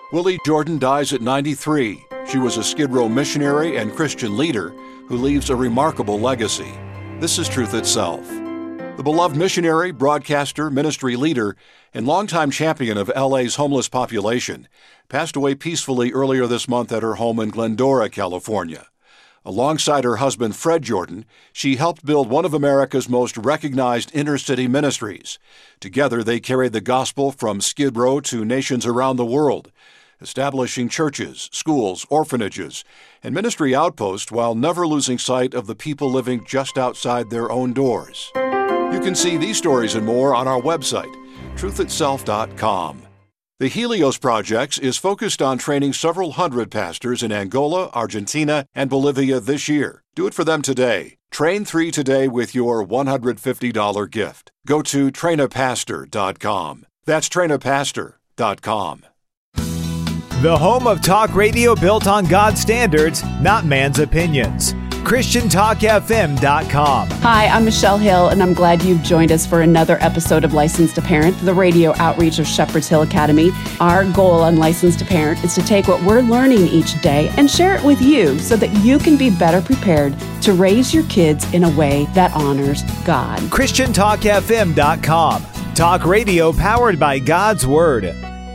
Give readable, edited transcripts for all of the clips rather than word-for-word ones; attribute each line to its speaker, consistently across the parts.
Speaker 1: Willie Jordan dies at 93. She was a Skid Row missionary and Christian leader who leaves a remarkable legacy. This is Truth Itself. The beloved missionary, broadcaster, ministry leader, and longtime champion of LA's homeless population passed away peacefully earlier this month at her home in Glendora, California. Alongside her husband, Fred Jordan, she helped build one of America's most recognized inner-city ministries. Together, they carried the gospel from Skid Row to nations around the world, establishing churches, schools, orphanages, and ministry outposts while never losing sight of the people living just outside their own doors. You can see these stories and more on our website, truthitself.com. The Helios Project is focused on training several hundred pastors in Angola, Argentina, and Bolivia this year. Do it for them today. Train 3 today with your $150 gift. Go to trainapastor.com. That's trainapastor.com.
Speaker 2: The home of talk radio built on God's standards, not man's opinions. ChristianTalkFM.com.
Speaker 3: Hi, I'm Michelle Hill, and I'm glad you've joined us for another episode of Licensed to Parent, the radio outreach of Shepherd's Hill Academy. Our goal on Licensed to Parent is to take what we're learning each day and share it with you so that you can be better prepared to raise your kids in a way that honors God.
Speaker 2: ChristianTalkFM.com. Talk radio powered by God's Word.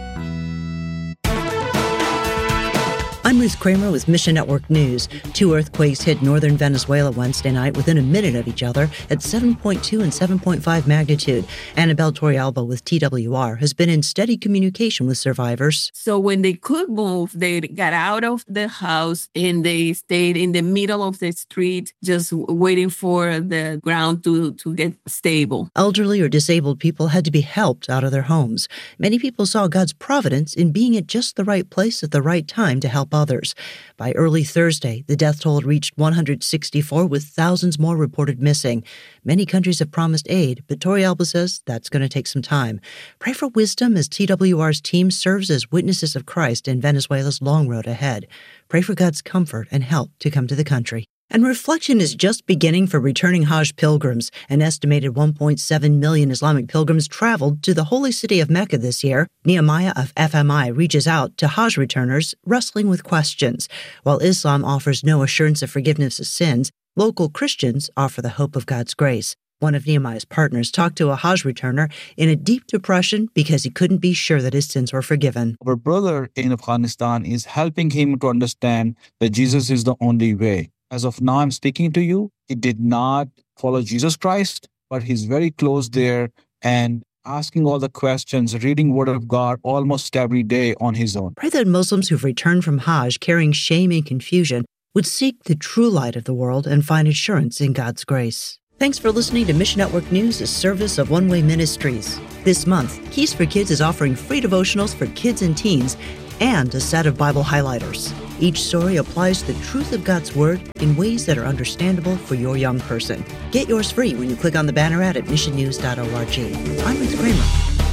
Speaker 4: I'm Ruth Kramer with Mission Network News. 2 earthquakes hit northern Venezuela Wednesday night within a minute of each other at 7.2 and 7.5 magnitude. Annabelle Torrealba with TWR has been in steady communication with survivors.
Speaker 5: So when they could move, they got out of the house and they stayed in the middle of the street, just waiting for the ground to get stable.
Speaker 4: Elderly or disabled people had to be helped out of their homes. Many people saw God's providence in being at just the right place at the right time to help others. By early Thursday, the death toll reached 164, with thousands more reported missing. Many countries have promised aid, but Torrealba says that's going to take some time. Pray for wisdom as TWR's team serves as witnesses of Christ in Venezuela's long road ahead. Pray for God's comfort and help to come to the country. And reflection is just beginning for returning Hajj pilgrims. An estimated 1.7 million Islamic pilgrims traveled to the holy city of Mecca this year. Nehemiah of FMI reaches out to Hajj returners wrestling with questions. While Islam offers no assurance of forgiveness of sins, local Christians offer the hope of God's grace. One of Nehemiah's partners talked to a Hajj returner in a deep depression because he couldn't be sure that his sins were forgiven.
Speaker 6: Our brother in Afghanistan is helping him to understand that Jesus is the only way. As of now, I'm speaking to you. He did not follow Jesus Christ, but he's very close there and asking all the questions, reading Word of God almost every day on his own.
Speaker 4: Pray that Muslims who've returned from Hajj carrying shame and confusion would seek the true light of the world and find assurance in God's grace. Thanks for listening to Mission Network News, a service of One Way Ministries. This month, Keys for Kids is offering free devotionals for kids and teens and a set of Bible highlighters. Each story applies the truth of God's Word in ways that are understandable for your young person. Get yours free when you click on the banner ad at missionnews.org. I'm Ruth Kramer.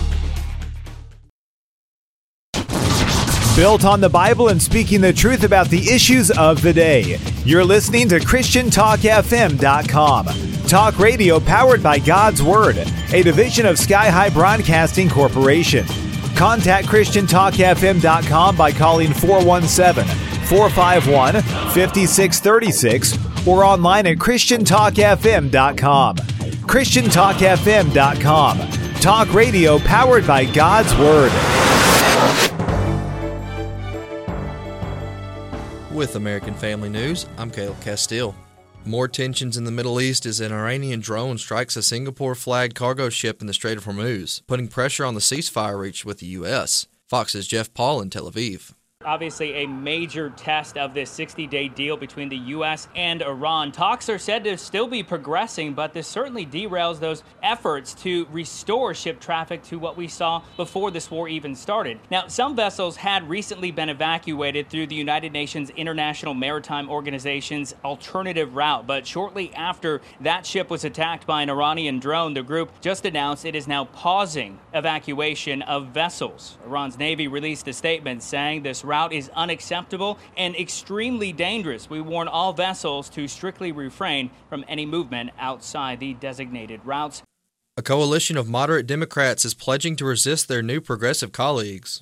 Speaker 2: Built on the Bible and speaking the truth about the issues of the day. You're listening to ChristianTalkFM.com. Talk radio powered by God's Word, a division of Sky High Broadcasting Corporation. Contact ChristianTalkFM.com by calling 417-451-5636 or online at ChristianTalkFM.com. ChristianTalkFM.com. Talk radio powered by God's Word.
Speaker 7: With American Family News, I'm Caleb Castile. More tensions in the Middle East as an Iranian drone strikes a Singapore-flagged cargo ship in the Strait of Hormuz, putting pressure on the ceasefire reached with the U.S. Fox's Jeff Paul in Tel Aviv.
Speaker 8: Obviously a major test of this 60-day deal between the U.S. and Iran. Talks are said to still be progressing, but this certainly derails those efforts to restore ship traffic to what we saw before this war even started. Now, some vessels had recently been evacuated through the United Nations International Maritime Organization's alternative route, but shortly after that ship was attacked by an Iranian drone, the group just announced it is now pausing evacuation of vessels. Iran's Navy released a statement saying this route is unacceptable and extremely dangerous. We warn all vessels to strictly refrain from any movement outside the designated routes.
Speaker 7: A coalition of moderate Democrats is pledging to resist their new progressive colleagues.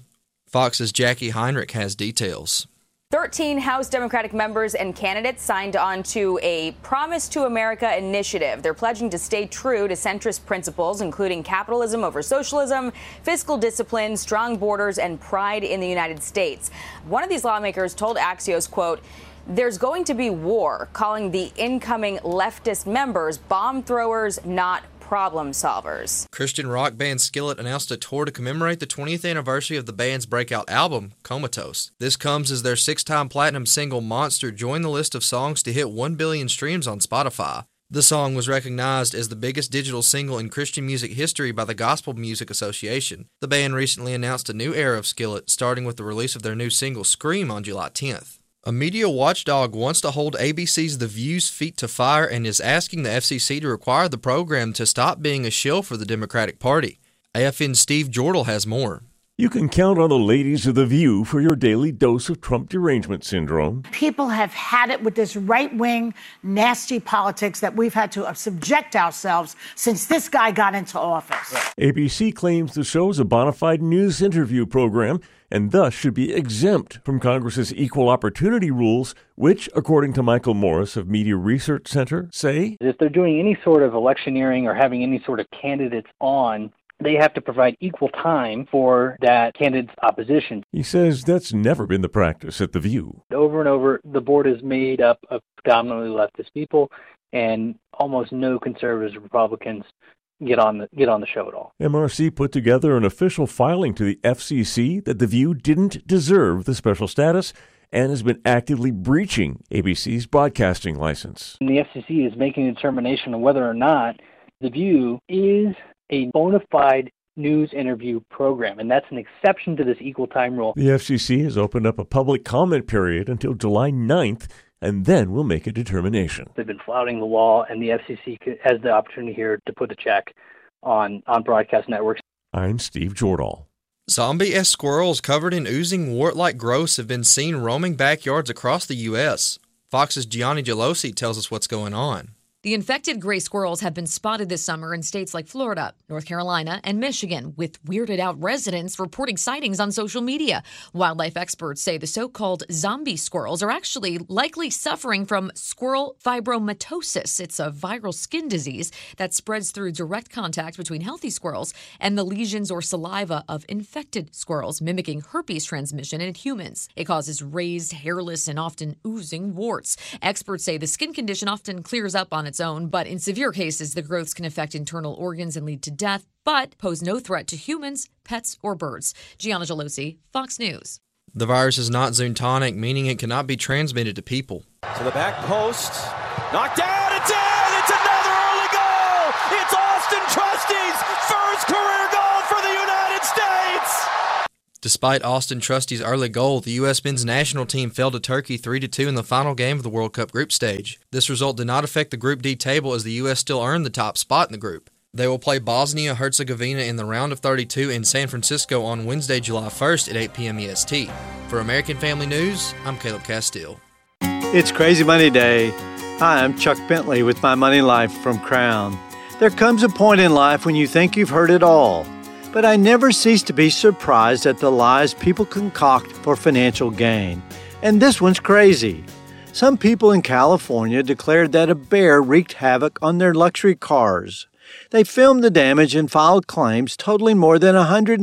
Speaker 7: Fox's Jackie Heinrich has details.
Speaker 9: 13 House Democratic members and candidates signed on to a Promise to America initiative. They're pledging to stay true to centrist principles, including capitalism over socialism, fiscal discipline, strong borders, and pride in the United States. One of these lawmakers told Axios, quote, "There's going to be war," calling the incoming leftist members bomb throwers, not problem solvers.
Speaker 7: Christian rock band Skillet announced a tour to commemorate the 20th anniversary of the band's breakout album, Comatose. This comes as their 6-time platinum single, Monster, joined the list of songs to hit 1 billion streams on Spotify. The song was recognized as the biggest digital single in Christian music history by the Gospel Music Association. The band recently announced a new era of Skillet, starting with the release of their new single, Scream, on July 10th. A media watchdog wants to hold ABC's The View's feet to fire and is asking the FCC to require the program to stop being a shill for the Democratic Party. AFN's Steve Jordal has more.
Speaker 10: You can count on the ladies of The View for your daily dose of Trump derangement syndrome.
Speaker 11: People have had it with this right-wing, nasty politics that we've had to subject ourselves since this guy got into office.
Speaker 10: ABC claims the show is a bona fide news interview program and thus should be exempt from Congress's equal opportunity rules, which, according to Michael Morris of Media Research Center, say
Speaker 12: if they're doing any sort of electioneering or having any sort of candidates on, they have to provide equal time for that candidate's opposition.
Speaker 10: He says that's never been the practice at The View.
Speaker 12: Over and over, the board is made up of predominantly leftist people, and almost no conservatives or Republicans get on the show at all.
Speaker 10: MRC put together an official filing to the FCC that The View didn't deserve the special status and has been actively breaching ABC's broadcasting license.
Speaker 12: And the FCC is making a determination on whether or not The View is a bona fide news interview program, and that's an exception to this equal time rule.
Speaker 10: The FCC has opened up a public comment period until July 9th, and then we'll make a determination.
Speaker 12: They've been flouting the law, and the FCC has the opportunity here to put a check on broadcast networks.
Speaker 10: I'm Steve Jordal.
Speaker 7: Zombie-esque squirrels covered in oozing wart-like growths have been seen roaming backyards across the U.S. Fox's Gianni Gelosi tells us what's going on.
Speaker 13: The infected gray squirrels have been spotted this summer in states like Florida, North Carolina, and Michigan, with weirded out residents reporting sightings on social media. Wildlife experts say the so-called zombie squirrels are actually likely suffering from squirrel fibromatosis. It's a viral skin disease that spreads through direct contact between healthy squirrels and the lesions or saliva of infected squirrels, mimicking herpes transmission in humans. It causes raised, hairless, and often oozing warts. Experts say the skin condition often clears up on its own, but in severe cases, the growths can affect internal organs and lead to death, but pose no threat to humans, pets, or birds. Gianna Gelosi, Fox News.
Speaker 7: The virus is not zoonotic, meaning it cannot be transmitted to people.
Speaker 14: To the back post. Knocked down. It's in. It's another early goal. It's Austin Trusty's first career goal for the United States.
Speaker 7: Despite Austin Trusty's early goal, the U.S. men's national team fell to Turkey 3-2 in the final game of the World Cup group stage. This result did not affect the Group D table as the U.S. still earned the top spot in the group. They will play Bosnia-Herzegovina in the round of 32 in San Francisco on Wednesday, July 1st at 8 p.m. EST. For American Family News, I'm Caleb Castile.
Speaker 15: It's Crazy Money Day. Hi, I'm Chuck Bentley with My Money Life from Crown. There comes a point in life when you think you've heard it all. But I never cease to be surprised at the lies people concoct for financial gain. And this one's crazy. Some people in California declared that a bear wreaked havoc on their luxury cars. They filmed the damage and filed claims totaling more than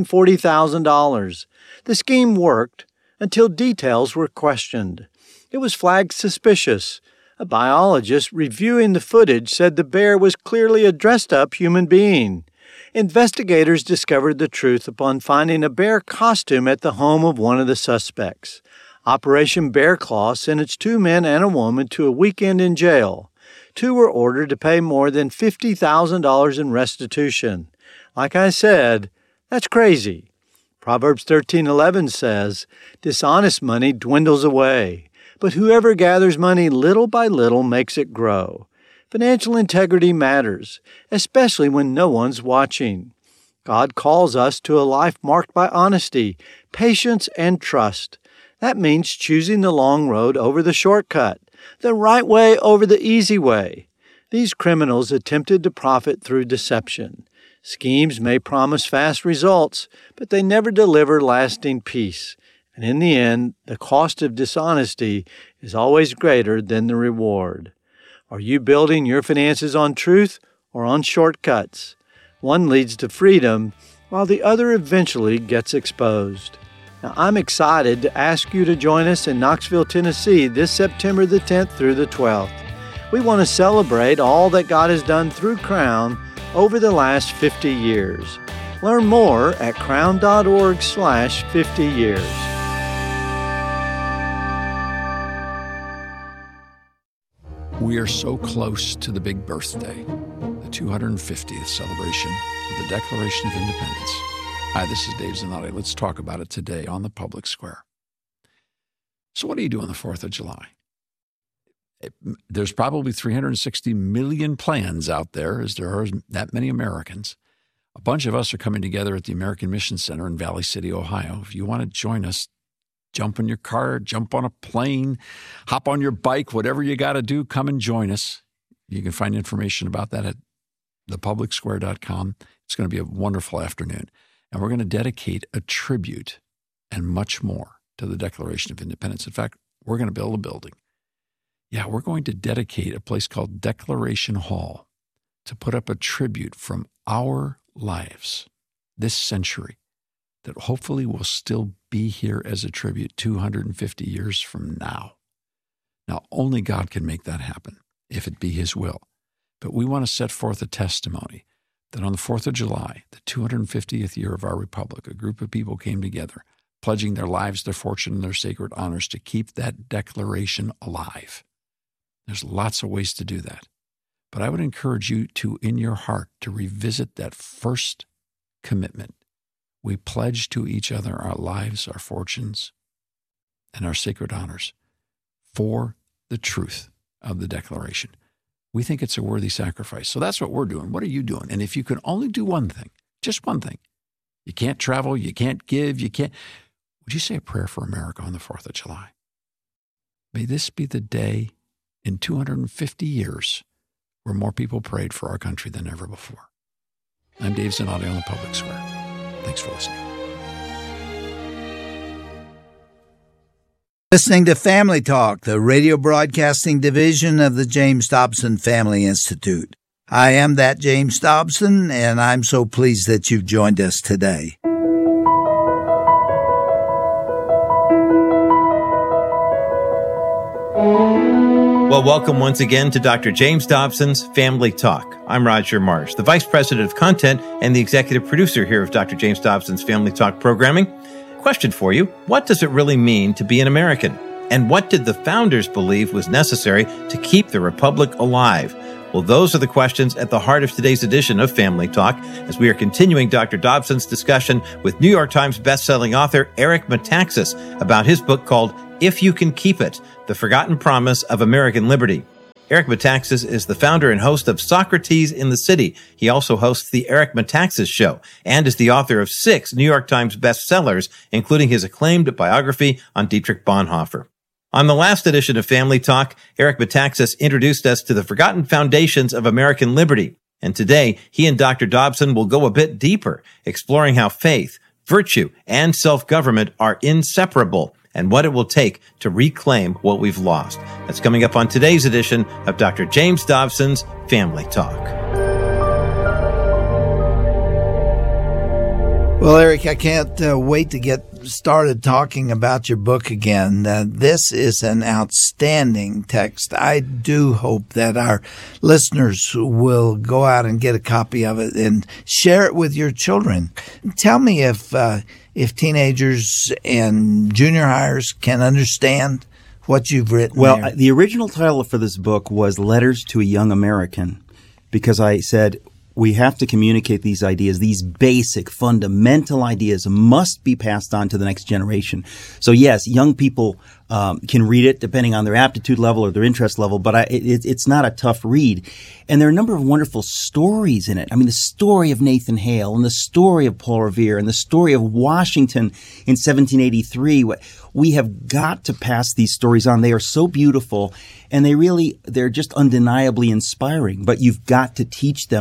Speaker 15: $140,000. The scheme worked until details were questioned. It was flagged suspicious. A biologist reviewing the footage said the bear was clearly a dressed-up human being. Investigators discovered the truth upon finding a bear costume at the home of one of the suspects. Operation Bear Claw sent its 2 men and a woman to a weekend in jail. 2 were ordered to pay more than $50,000 in restitution. Like I said, that's crazy. Proverbs 13:11 says, "Dishonest money dwindles away, but whoever gathers money little by little makes it grow." Financial integrity matters, especially when no one's watching. God calls us to a life marked by honesty, patience, and trust. That means choosing the long road over the shortcut, the right way over the easy way. These criminals attempted to profit through deception. Schemes may promise fast results, but they never deliver lasting peace. And in the end, the cost of dishonesty is always greater than the reward. Are you building your finances on truth or on shortcuts? One leads to freedom, while the other eventually gets exposed. Now, I'm excited to ask you to join us in Knoxville, Tennessee this September the 10th through the 12th. We want to celebrate all that God has done through Crown over the last 50 years. Learn more at crown.org/50 years.
Speaker 1: We are so close to the big birthday, the 250th celebration of the Declaration of Independence. Hi, this is Dave Zanotti. Let's talk about it today on the Public Square. So what do you do on the 4th of July? There's probably 360 million plans out there, as there are that many Americans. A bunch of us are coming together at the American Mission Center in Valley City, Ohio. If you want to join us, jump in your car, jump on a plane, hop on your bike, whatever you got to do, come and join us. You can find information about that at thepublicsquare.com. It's going to be a wonderful afternoon. And we're going to dedicate a tribute and much more to the Declaration of Independence. In fact, we're going to build a building. Yeah, we're going to dedicate a place called Declaration Hall to put up a tribute from our lives this century that hopefully will still be here as a tribute 250 years from now. Now, only God can make that happen, if it be His will. But we want to set forth a testimony that on the 4th of July, the 250th year of our republic, a group of people came together, pledging their lives, their fortune, and their sacred honors to keep that declaration alive. There's lots of ways to do that. But I would encourage you to, in your heart, to revisit that first commitment. We pledge to each other our lives, our fortunes, and our sacred honors for the truth of the Declaration. We think it's a worthy sacrifice. So that's what we're doing. What are you doing? And if you can only do one thing, just one thing, you can't travel, you can't give, would you say a prayer for America on the 4th of July? May this be the day in 250 years where more people prayed for our country than ever before. I'm Dave Zanotti on the Public Square. Thanks for listening.
Speaker 16: Listening to Family Talk, the radio broadcasting division of the James Dobson Family Institute. I am that James Dobson, and I'm so pleased that you've joined us today.
Speaker 17: Well, welcome once again to Dr. James Dobson's Family Talk. I'm Roger Marsh, the Vice President of Content and the Executive Producer here of Dr. James Dobson's Family Talk programming. Question for you: what does it really mean to be an American? And what did the founders believe was necessary to keep the Republic alive? Well, those are the questions at the heart of today's edition of Family Talk, as we are continuing Dr. Dobson's discussion with New York Times bestselling author Eric Metaxas about his book called If You Can Keep It, The Forgotten Promise of American Liberty. Eric Metaxas is the founder and host of Socrates in the City. He also hosts the Eric Metaxas Show and is the author of 6 New York Times bestsellers, including his acclaimed biography on Dietrich Bonhoeffer. On the last edition of Family Talk, Eric Metaxas introduced us to the forgotten foundations of American liberty. And today, he and Dr. Dobson will go a bit deeper, exploring how faith, virtue, and self-government are inseparable, and what it will take to reclaim what we've lost. That's coming up on today's edition of Dr. James Dobson's Family Talk.
Speaker 16: Well, Eric, I can't wait to get started talking about your book again. This is an outstanding text. I do hope that our listeners will go out and get a copy of it and share it with your children. Tell me if teenagers and junior hires can understand what you've written.
Speaker 18: Well,
Speaker 16: there.
Speaker 18: The original title for this book was Letters to a Young American, because I said we have to communicate these ideas. These basic, fundamental ideas must be passed on to the next generation. So yes, young people can read it depending on their aptitude level or their interest level, but it's not a tough read. And there are a number of wonderful stories in it. I mean, the story of Nathan Hale and the story of Paul Revere and the story of Washington in 1783. We have got to pass these stories on. They are so beautiful, and they're just undeniably inspiring, but you've got to teach them to the next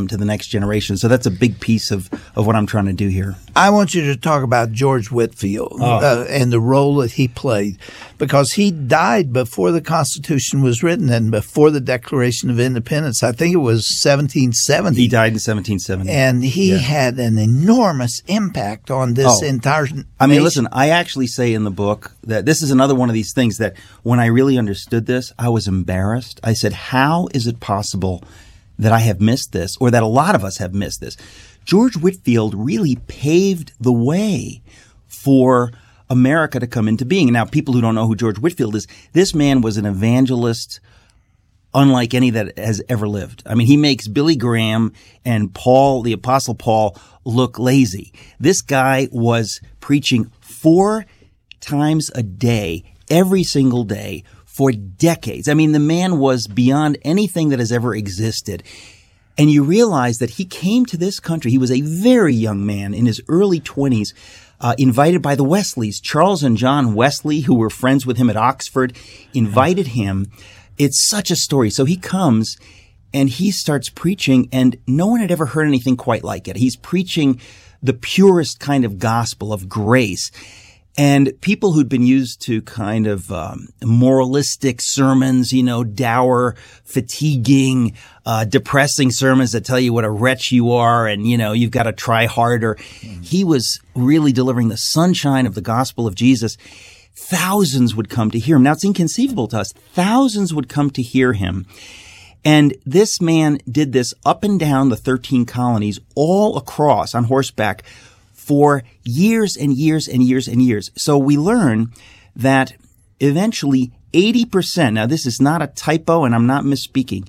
Speaker 18: next generation. So that's a big piece of what I'm trying to do here.
Speaker 16: I want you to talk about George Whitefield and the role that he played, because he died before the Constitution was written and before the Declaration of Independence. I think it was 1770.
Speaker 18: He died in 1770.
Speaker 16: And he had an enormous impact on this entire nation.
Speaker 18: I mean, listen, I actually say in the book that this is another one of these things that when I really understood this, I was embarrassed. I said, how is it possible that I have missed this, or that a lot of us have missed this? George Whitefield really paved the way for America to come into being. Now, people who don't know who George Whitefield is, this man was an evangelist unlike any that has ever lived. I mean, he makes Billy Graham and Paul, the Apostle Paul, look lazy. This guy was preaching 4 times a day, every single day, for decades. I mean, the man was beyond anything that has ever existed. And you realize that he came to this country. He was a very young man in his early 20s, invited by the Wesleys. Charles and John Wesley, who were friends with him at Oxford, invited him. It's such a story. So he comes and he starts preaching, and no one had ever heard anything quite like it. He's preaching the purest kind of gospel of grace. And people who'd been used to kind of moralistic sermons, dour, fatiguing, depressing sermons that tell you what a wretch you are and, you've got to try harder. He was really delivering the sunshine of the gospel of Jesus. Thousands would come to hear him. Now, it's inconceivable to us. Thousands would come to hear him. And this man did this up and down the 13 colonies, all across on horseback, for years and years and years and years. So we learn that eventually 80%, now this is not a typo and I'm not misspeaking,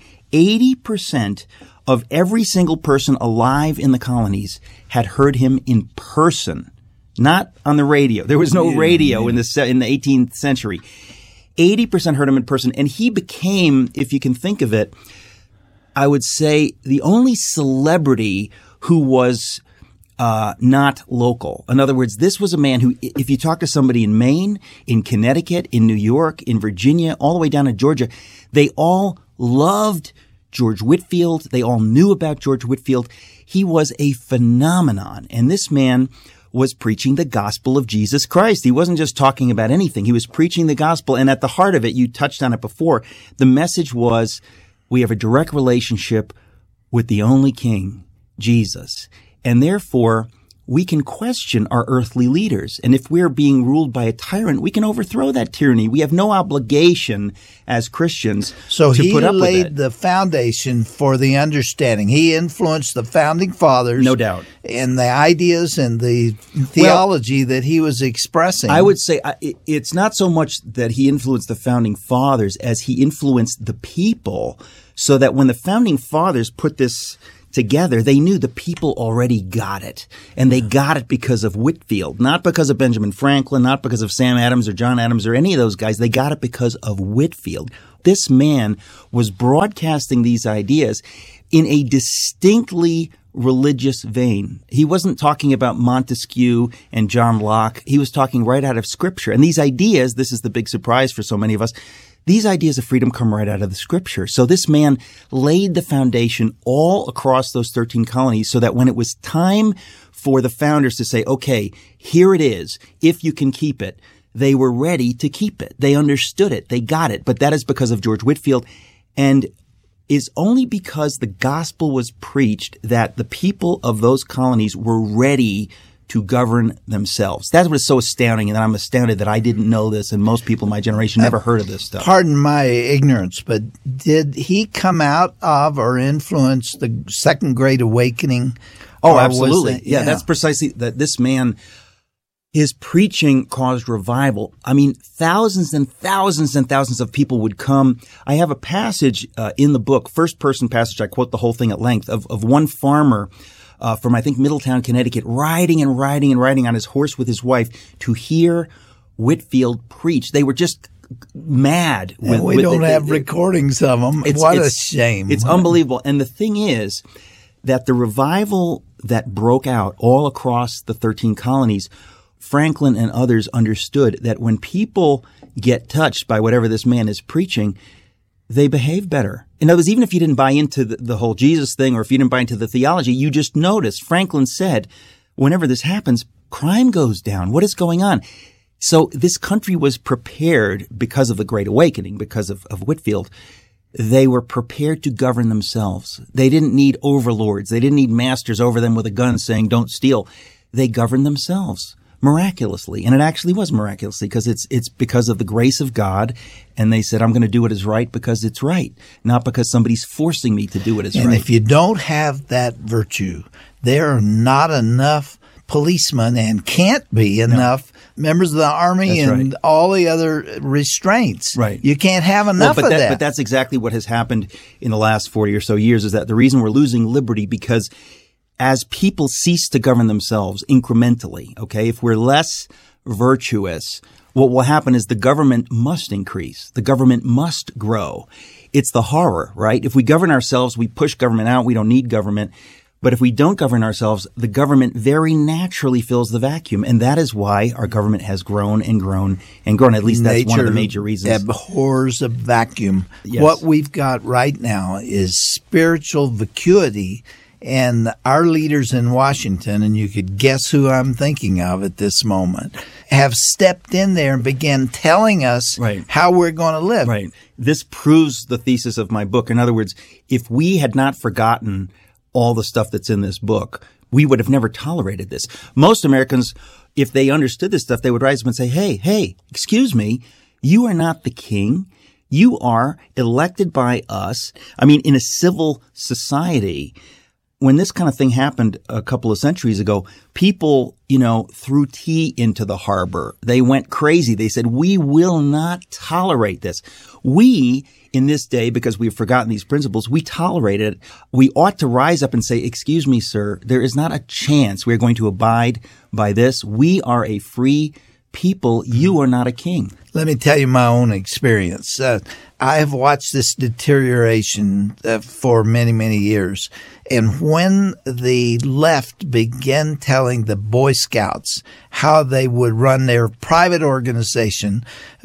Speaker 18: 80% of every single person alive in the colonies had heard him in person, not on the radio. There was no radio in the 18th century. 80% heard him in person, and he became, if you can think of it, I would say the only celebrity who was not local. In other words, this was a man who, if you talk to somebody in Maine, in Connecticut, in New York, in Virginia, all the way down to Georgia, they all loved George Whitefield. They all knew about George Whitefield. He was a phenomenon. And this man was preaching the gospel of Jesus Christ. He wasn't just talking about anything. He was preaching the gospel. And at the heart of it, you touched on it before, the message was, we have a direct relationship with the only King, Jesus. And therefore, we can question our earthly leaders. And if we're being ruled by a tyrant, we can overthrow that tyranny. We have no obligation as Christians
Speaker 16: to put up with it. So he laid the foundation for the understanding. He influenced the founding fathers.
Speaker 18: No doubt.
Speaker 16: And the ideas and the theology that he was expressing.
Speaker 18: I would say it's not so much that he influenced the founding fathers as he influenced the people, so that when the founding fathers put this together, they knew the people already got it. And they got it because of Whitefield, not because of Benjamin Franklin, not because of Sam Adams or John Adams or any of those guys. They got it because of Whitefield. This man was broadcasting these ideas in a distinctly religious vein. He wasn't talking about Montesquieu and John Locke. He was talking right out of Scripture. And these ideas, this is the big surprise for so many of us, these ideas of freedom come right out of the Scripture. So this man laid the foundation all across those 13 colonies so that when it was time for the founders to say, okay, here it is, if you can keep it, they were ready to keep it. They understood it. They got it. But that is because of George Whitefield, and is only because the gospel was preached that the people of those colonies were ready to govern themselves. That's what is so astounding, and I'm astounded that I didn't know this, and most people in my generation never heard of this stuff.
Speaker 16: Pardon my ignorance, but did he come out of or influence the Second Great Awakening?
Speaker 18: Oh, absolutely. Yeah, that's precisely that. This man, his preaching caused revival. I mean, thousands and thousands and thousands of people would come. I have a passage in the book, first-person passage, I quote the whole thing at length, of one farmer from, I think, Middletown, Connecticut, riding and riding and riding on his horse with his wife to hear Whitefield preach. They were just mad.
Speaker 16: We don't have recordings of them. What a shame.
Speaker 18: It's unbelievable. And the thing is that the revival that broke out all across the 13 colonies, Franklin and others understood that when people get touched by whatever this man is preaching, they behave better. In other words, even if you didn't buy into the whole Jesus thing, or if you didn't buy into the theology, you just noticed. Franklin said, whenever this happens, crime goes down. What is going on? So this country was prepared because of the Great Awakening, because of Whitefield. They were prepared to govern themselves. They didn't need overlords. They didn't need masters over them with a gun saying, don't steal. They governed themselves miraculously. And it actually was miraculously, because it's because of the grace of God. And they said, I'm going to do what is right because it's right, not because somebody's forcing me to do what is right.
Speaker 16: And if you don't have that virtue, there are not enough policemen and can't be enough members of the Army and all the other restraints.
Speaker 18: Right.
Speaker 16: You can't have enough of that.
Speaker 18: But that's exactly what has happened in the last 40 or so years, is that the reason we're losing liberty, because as people cease to govern themselves incrementally, okay, if we're less virtuous, what will happen is the government must increase. The government must grow. It's the horror, right? If we govern ourselves, we push government out. We don't need government. But if we don't govern ourselves, the government very naturally fills the vacuum. And that is why our government has grown and grown and grown. At least that's one of the major reasons.
Speaker 16: Abhors a vacuum.
Speaker 18: Yes.
Speaker 16: What we've got right now is spiritual vacuity. And our leaders in Washington, and you could guess who I'm thinking of at this moment, have stepped in there and began telling us how we're going to live.
Speaker 18: Right. This proves the thesis of my book. In other words, if we had not forgotten all the stuff that's in this book, we would have never tolerated this. Most Americans, if they understood this stuff, they would rise up and say, hey, excuse me, you are not the king. You are elected by us. I mean, in a civil society, when this kind of thing happened a couple of centuries ago, people, threw tea into the harbor. They went crazy. They said, we will not tolerate this. We, in this day, because we've forgotten these principles, we tolerate it. We ought to rise up and say, excuse me, sir, there is not a chance we're going to abide by this. We are a free people. You are not a king.
Speaker 16: Let me tell you my own experience. I have watched this deterioration for many, many years. And when the left began telling the Boy Scouts how they would run their private organization,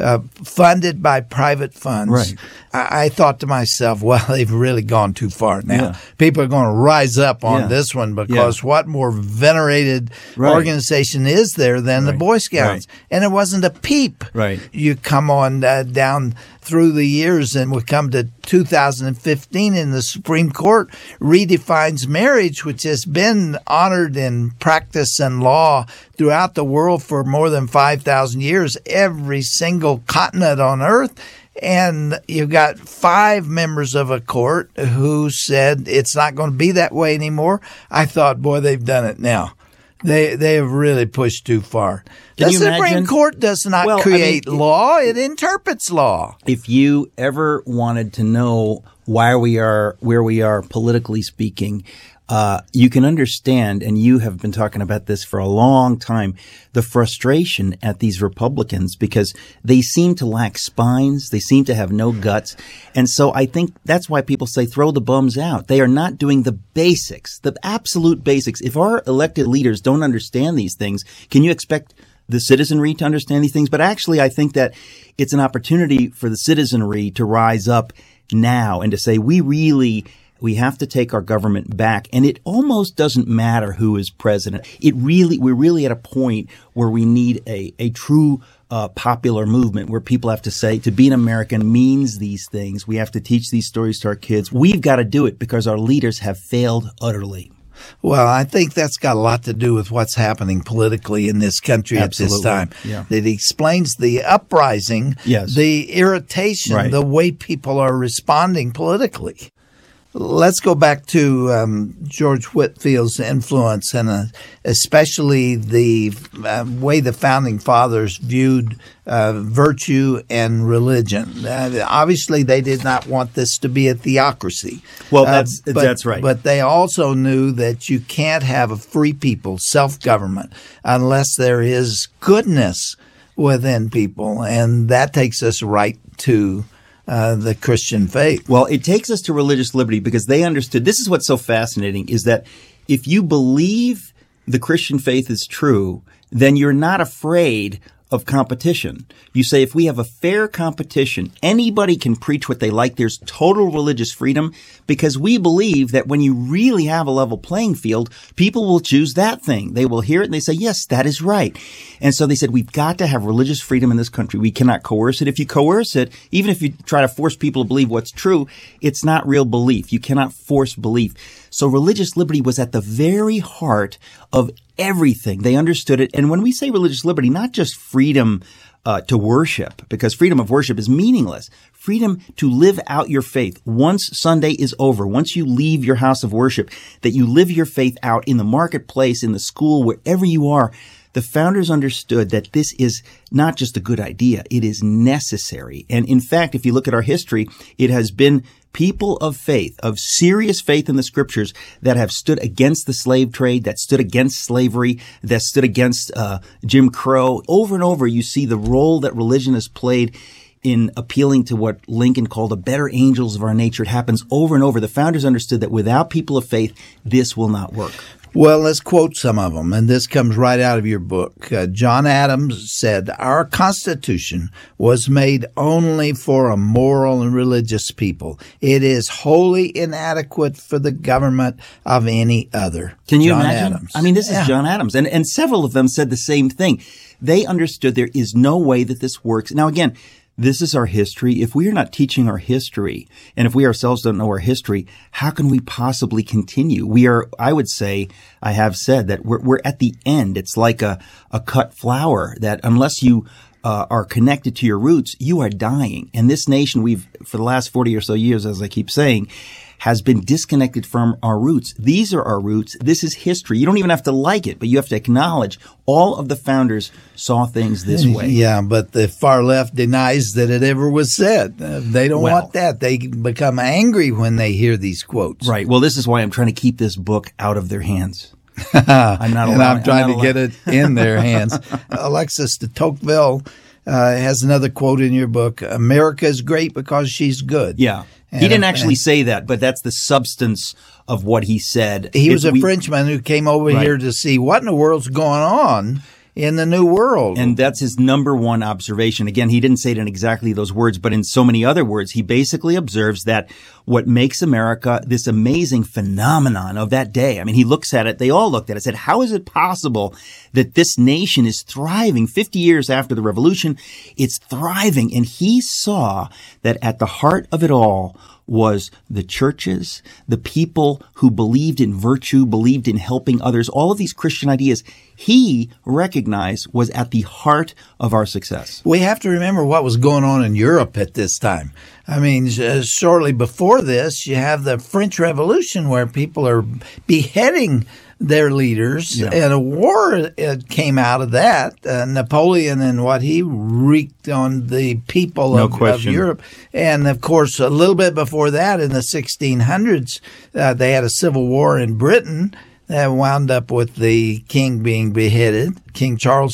Speaker 16: funded by private funds, I thought to myself, well, they've really gone too far now. Yeah. People are going to rise up on this one, because what more venerated organization is there than the Boy Scouts? And it wasn't a peep. You come on down through the years, and we come to 2015, and the Supreme Court redefines marriage, which has been honored in practice and law throughout the world for more than 5,000 years, every single continent on earth. And you've got 5 members of a court who said it's not going to be that way anymore. I thought, boy, they've done it now. They have really pushed too far. The Supreme Court does not create law. It interprets law.
Speaker 18: If you ever wanted to know why we are where we are politically speaking, you can understand, and you have been talking about this for a long time, the frustration at these Republicans, because they seem to lack spines. They seem to have no guts. And so I think that's why people say throw the bums out. They are not doing the basics, the absolute basics. If our elected leaders don't understand these things, can you expect the citizenry to understand these things? But actually, I think that it's an opportunity for the citizenry to rise up now and to say, we have to take our government back. And it almost doesn't matter who is president. We're really at a point where we need a true popular movement where people have to say, to be an American means these things. We have to teach these stories to our kids. We've got to do it because our leaders have failed utterly.
Speaker 16: Well, I think that's got a lot to do with what's happening politically in this country at this time.
Speaker 18: Yeah.
Speaker 16: It explains the uprising, the irritation, the way people are responding politically. Let's go back to George Whitefield's influence, and especially the way the Founding Fathers viewed virtue and religion. Obviously, they did not want this to be a theocracy.
Speaker 18: Well, that's right.
Speaker 16: But they also knew that you can't have a free people, self-government, unless there is goodness within people, and that takes us right to the Christian faith.
Speaker 18: Well, it takes us to religious liberty because they understood. This is what's so fascinating, is that if you believe the Christian faith is true, then you're not afraid of competition. You say if we have a fair competition, anybody can preach what they like. There's total religious freedom because we believe that when you really have a level playing field, people will choose that thing. They will hear it and they say, yes, that is right. And so they said, we've got to have religious freedom in this country. We cannot coerce it. If you coerce it, even if you try to force people to believe what's true, it's not real belief. You cannot force belief. So religious liberty was at the very heart of everything. They understood it. And when we say religious liberty, not just freedom to worship, because freedom of worship is meaningless. Freedom to live out your faith. Once Sunday is over, once you leave your house of worship, that you live your faith out in the marketplace, in the school, wherever you are. The founders understood that this is not just a good idea, it is necessary. And in fact, if you look at our history, it has been people of faith, of serious faith in the scriptures that have stood against the slave trade, that stood against slavery, that stood against Jim Crow. Over and over, you see the role that religion has played in appealing to what Lincoln called the better angels of our nature. It happens over and over. The founders understood that without people of faith, this will not work.
Speaker 16: Well, let's quote some of them, and this comes right out of your book. John Adams said, "Our Constitution was made only for a moral and religious people. It is wholly inadequate for the government of any other."
Speaker 18: Can you
Speaker 16: John
Speaker 18: imagine?
Speaker 16: Adams.
Speaker 18: I mean, this is John Adams, and several of them said the same thing. They understood there is no way that this works. Now, again, this is our history. If we are not teaching our history, and if we ourselves don't know our history, how can we possibly continue? We are, I would say, I have said that we're at the end. It's like a cut flower that unless you are connected to your roots, you are dying. And this nation, for the last 40 or so years, as I keep saying, has been disconnected from our roots. These are our roots. This is history. You don't even have to like it, but you have to acknowledge all of the founders saw things this way.
Speaker 16: Yeah, but the far left denies that it ever was said. They don't want that. They become angry when they hear these quotes.
Speaker 18: Right. Well, this is why I'm trying to keep this book out of their hands. I'm
Speaker 16: trying to get it in their hands. Alexis de Tocqueville has another quote in your book. "America is great because she's good."
Speaker 18: Yeah. He didn't actually say that, but that's the substance of what he said.
Speaker 16: He was a Frenchman who came over here to see what in the world's going on in the New World.
Speaker 18: And that's his number one observation. Again, he didn't say it in exactly those words, but in so many other words, he basically observes that what makes America this amazing phenomenon of that day. I mean, he looks at it, they all looked at it, said, how is it possible that this nation is thriving 50 years after the revolution? It's thriving. And he saw that at the heart of it all was the churches, the people who believed in virtue, believed in helping others, all of these Christian ideas he recognized was at the heart of our success.
Speaker 16: We have to remember what was going on in Europe at this time. I mean, shortly before this, you have the French Revolution where people are beheading their leaders, and a war came out of that. Napoleon and what he wreaked on the people of Europe. And, of course, a little bit before that, in the 1600s, they had a civil war in Britain that wound up with the king being beheaded, King Charles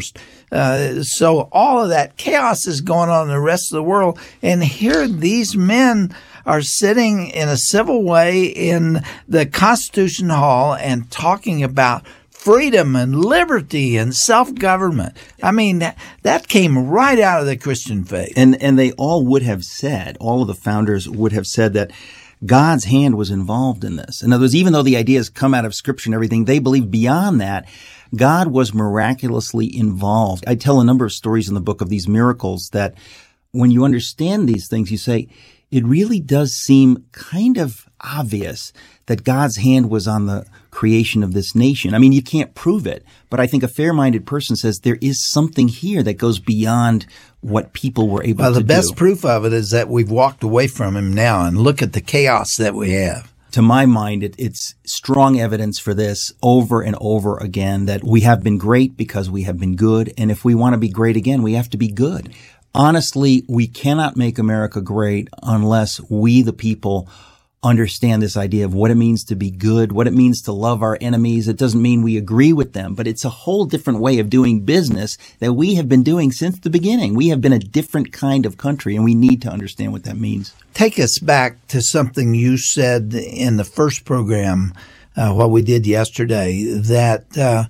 Speaker 16: I. So all of that chaos is going on in the rest of the world. And here these men are sitting in a civil way in the Constitution Hall and talking about freedom and liberty and self-government. I mean, that came right out of the Christian faith.
Speaker 18: And they all would have said, all of the founders would have said that God's hand was involved in this. In other words, even though the ideas come out of Scripture and everything, they believe beyond that, God was miraculously involved. I tell a number of stories in the book of these miracles that when you understand these things, you say, it really does seem kind of obvious that God's hand was on the creation of this nation. I mean, you can't prove it, but I think a fair-minded person says there is something here that goes beyond what people were able to do.
Speaker 16: Well, the best proof of it is that we've walked away from him now, and look at the chaos that we have.
Speaker 18: To my mind, it's strong evidence for this over and over again that we have been great because we have been good, and if we want to be great again, we have to be good. Honestly, we cannot make America great unless we, the people, understand this idea of what it means to be good, what it means to love our enemies. It doesn't mean we agree with them, but it's a whole different way of doing business that we have been doing since the beginning. We have been a different kind of country, and we need to understand what that means.
Speaker 16: Take us back to something you said in the first program, what we did yesterday, that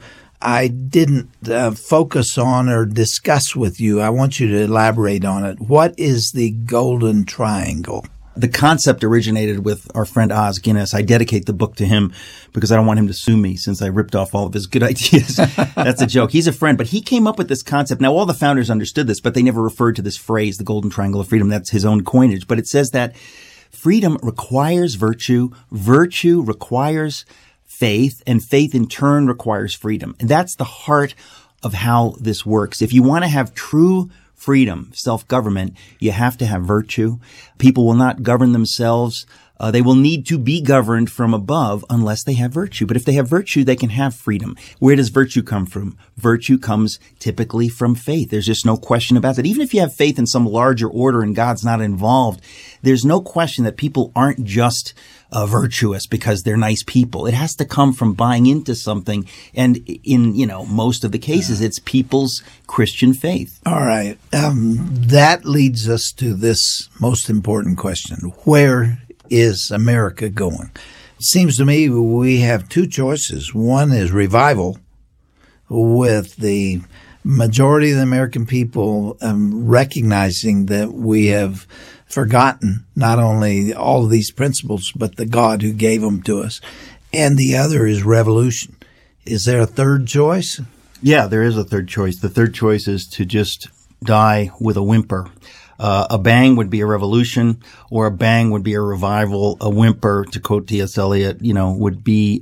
Speaker 16: I didn't focus on or discuss with you. I want you to elaborate on it. What is the Golden Triangle?
Speaker 18: The concept originated with our friend Os Guinness. I dedicate the book to him because I don't want him to sue me since I ripped off all of his good ideas. That's a joke. He's a friend, but he came up with this concept. Now, all the founders understood this, but they never referred to this phrase, the Golden Triangle of Freedom. That's his own coinage. But it says that freedom requires virtue, virtue requires faith, and faith in turn requires freedom. And that's the heart of how this works. If you want to have true freedom, self-government, you have to have virtue. People will not govern themselves. They will need to be governed from above unless they have virtue. But if they have virtue, they can have freedom. Where does virtue come from? Virtue comes typically from faith. There's just no question about that. Even if you have faith in some larger order and God's not involved, there's no question that people aren't just virtuous because they're nice people. It has to come from buying into something. And in, most of the cases, it's people's Christian faith.
Speaker 16: All right. That leads us to this most important question. Where is America going? It seems to me we have two choices. One is revival, with the majority of the American people recognizing that we have forgotten not only all of these principles, but the God who gave them to us. And the other is revolution. Is there a third choice?
Speaker 18: Yeah, there is a third choice. The third choice is to just die with a whimper. A bang would be a revolution, or a bang would be a revival. A whimper, to quote T.S. Eliot, would be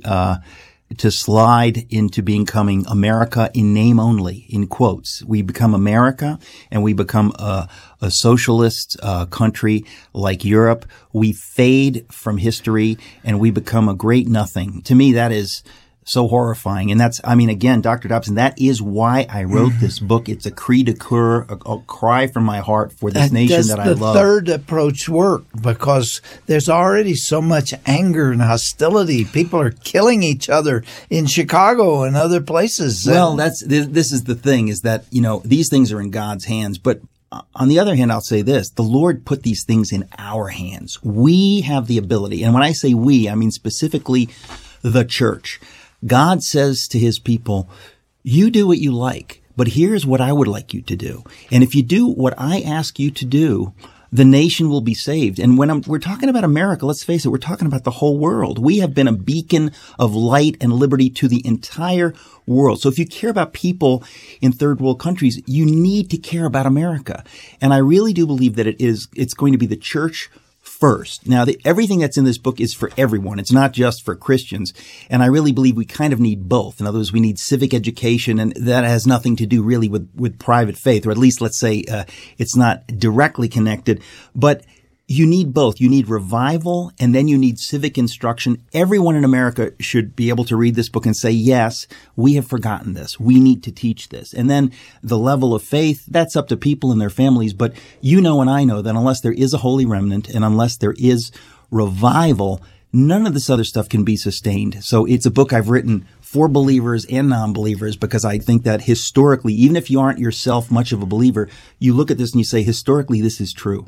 Speaker 18: to slide into becoming America in name only, in quotes. We become America, and we become a socialist country like Europe. We fade from history, and we become a great nothing. To me, that is so horrifying. And again, Dr. Dobson, that is why I wrote this book. It's a cri de coeur, a cry from my heart for this nation that I love.
Speaker 16: Does the third approach work? Because there's already so much anger and hostility. People are killing each other in Chicago and other places.
Speaker 18: Well, this is the thing, is that, these things are in God's hands. But on the other hand, I'll say this. The Lord put these things in our hands. We have the ability. And when I say we, I mean specifically the church. God says to his people, you do what you like, but here's what I would like you to do. And if you do what I ask you to do, the nation will be saved. And when we're talking about America, let's face it, we're talking about the whole world. We have been a beacon of light and liberty to the entire world. So if you care about people in third world countries, you need to care about America. And I really do believe that it's going to be the church first. Now, everything that's in this book is for everyone. It's not just for Christians. And I really believe we kind of need both. In other words, we need civic education, and that has nothing to do really with private faith, or at least let's say it's not directly connected. But you need both. You need revival, and then you need civic instruction. Everyone in America should be able to read this book and say, yes, we have forgotten this. We need to teach this. And then the level of faith, that's up to people and their families. But and I know that unless there is a holy remnant and unless there is revival, none of this other stuff can be sustained. So it's a book I've written for believers and non-believers, because I think that historically, even if you aren't yourself much of a believer, you look at this and you say, historically, this is true.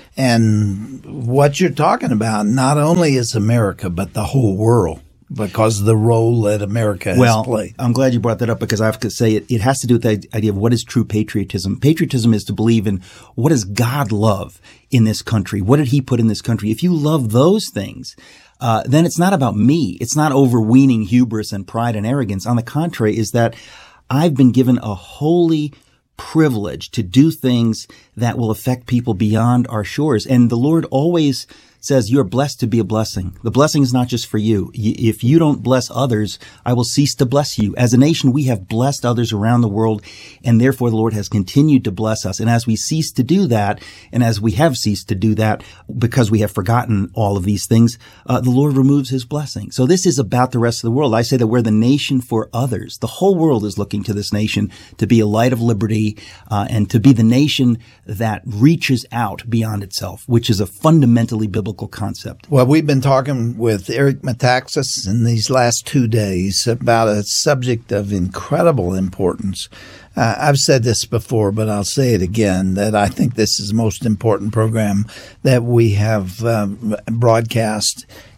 Speaker 16: And what you're talking about not only is America, but the whole world, because of the role that America has played.
Speaker 18: I'm glad you brought that up, because I have to say it has to do with the idea of what is true patriotism. Patriotism is to believe in what does God love in this country? What did he put in this country? If you love those things, then it's not about me. It's not overweening hubris and pride and arrogance. On the contrary, is that I've been given a holy privilege to do things that will affect people beyond our shores. And the Lord always says you're blessed to be a blessing. The blessing is not just for you. If you don't bless others, I will cease to bless you. As a nation, we have blessed others around the world, and therefore the Lord has continued to bless us. And as we cease to do that, and as we have ceased to do that because we have forgotten all of these things, the Lord removes his blessing. So this is about the rest of the world. I say that we're the nation for others. The whole world is looking to this nation to be a light of liberty, and to be the nation that reaches out beyond itself, which is a fundamentally biblical concept.
Speaker 16: Well, we've been talking with Eric Metaxas in these last 2 days about a subject of incredible importance. I've said this before, but I'll say it again, that I think this is the most important program that we have broadcast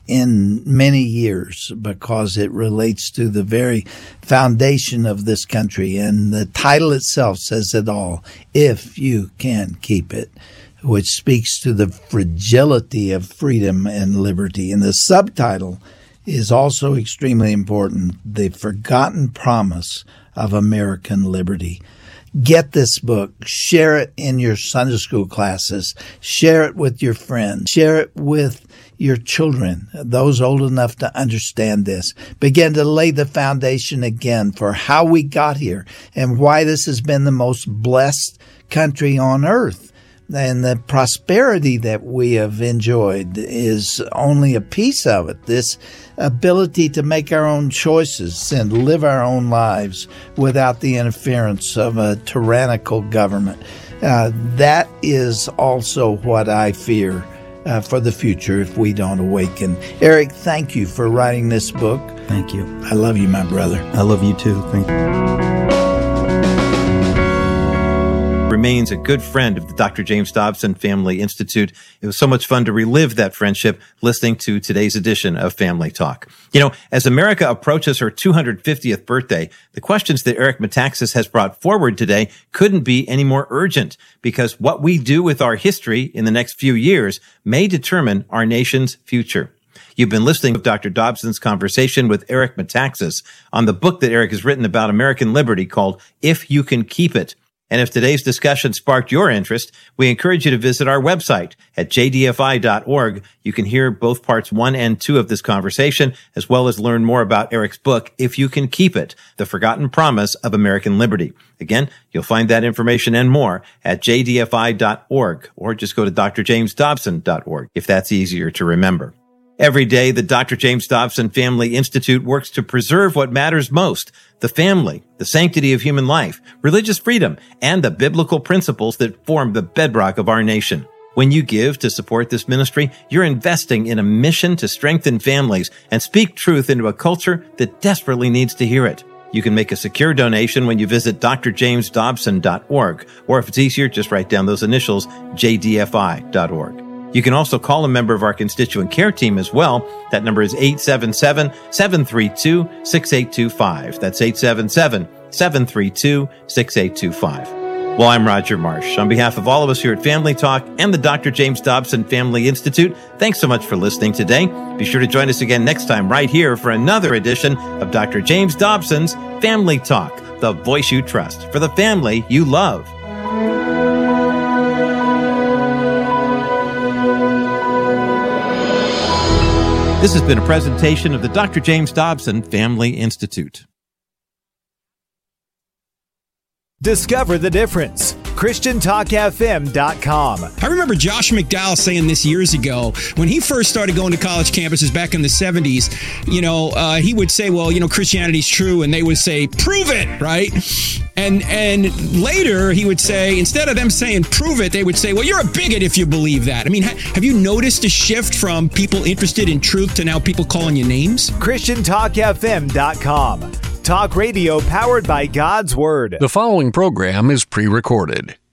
Speaker 16: in many years because it relates to the very foundation of this country. And the title itself says it all, If You Can Keep It, which speaks to the fragility of freedom and liberty. And the subtitle is also extremely important, The Forgotten Promise of American Liberty. Get this book, share it in your Sunday school classes, share it with your friends, share it with your children, those old enough to understand this. Begin to lay the foundation again for how we got here and why this has been the most blessed country on earth. And the prosperity that we have enjoyed is only a piece of it. This ability to make our own choices and live our own lives without the interference of a tyrannical government. That is also what I fear for the future if we don't awaken. Eric, thank you for writing this book.
Speaker 18: Thank you.
Speaker 16: I love you, my brother.
Speaker 18: I love you too. Thank you.
Speaker 17: Remains a good friend of the Dr. James Dobson Family Institute. It was so much fun to relive that friendship listening to today's edition of Family Talk. You know, as America approaches her 250th birthday, the questions that Eric Metaxas has brought forward today couldn't be any more urgent, because what we do with our history in the next few years may determine our nation's future. You've been listening to Dr. Dobson's conversation with Eric Metaxas on the book that Eric has written about American liberty called If You Can Keep It. And if today's discussion sparked your interest, we encourage you to visit our website at jdfi.org. You can hear both parts 1 and 2 of this conversation, as well as learn more about Eric's book, If You Can Keep It, The Forgotten Promise of American Liberty. Again, you'll find that information and more at jdfi.org, or just go to drjamesdobson.org if that's easier to remember. Every day, the Dr. James Dobson Family Institute works to preserve what matters most, the family, the sanctity of human life, religious freedom, and the biblical principles that form the bedrock of our nation. When you give to support this ministry, you're investing in a mission to strengthen families and speak truth into a culture that desperately needs to hear it. You can make a secure donation when you visit drjamesdobson.org, or if it's easier, just write down those initials, jdfi.org. You can also call a member of our constituent care team as well. That number is 877-732-6825. That's 877-732-6825. Well, I'm Roger Marsh. On behalf of all of us here at Family Talk and the Dr. James Dobson Family Institute, thanks so much for listening today. Be sure to join us again next time right here for another edition of Dr. James Dobson's Family Talk, the voice you trust for the family you love. This has been a presentation of the Dr. James Dobson Family Institute.
Speaker 2: Discover the difference. ChristianTalkFM.com.
Speaker 19: I remember Josh McDowell saying this years ago when he first started going to college campuses back in the 70s. He would say, well, Christianity's true, and they would say, prove it, right? And later he would say, instead of them saying prove it, they would say, well, you're a bigot if you believe that. I mean, have you noticed a shift from people interested in truth to now people calling you names?
Speaker 2: ChristianTalkFM.com. Talk radio powered by God's Word.
Speaker 20: The following program is pre-recorded.